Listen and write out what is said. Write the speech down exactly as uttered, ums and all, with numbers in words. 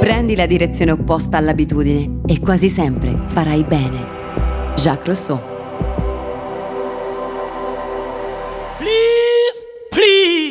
Prendi la direzione opposta all'abitudine e quasi sempre farai bene. Jacques Rousseau.